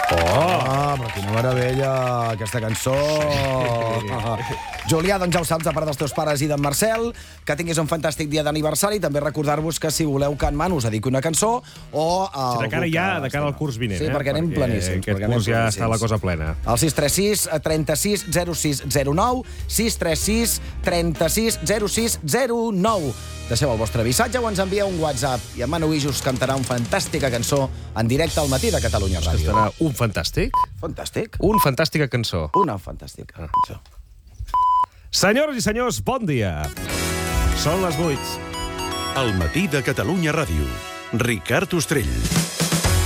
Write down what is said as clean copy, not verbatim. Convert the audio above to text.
Però quina meravella, aquesta cançó. Julià, doncs ja ho saps, de part dels teus pares i d'en Marcel, que tinguis un fantàstic dia d'aniversari. També recordar-vos que si voleu que en Manu us dediqui una cançó o... De cara al curs vinent, sí, perquè anem planíssims. Aquest curs ja està la cosa plena. El 636 36 06 09, 636 36 06 09. Deixeu el vostre missatge o ens envieu un WhatsApp i en Manu Guix us cantarà una fantàstica cançó en directe al matí de Catalunya Ràdio. Estarà un fantàstic? Fantàstic. Un fantàstica cançó. Una fantàstica cançó. Senyores i senyors, bon dia. Són les 8. El matí de Catalunya Ràdio. Ricard Ostrell.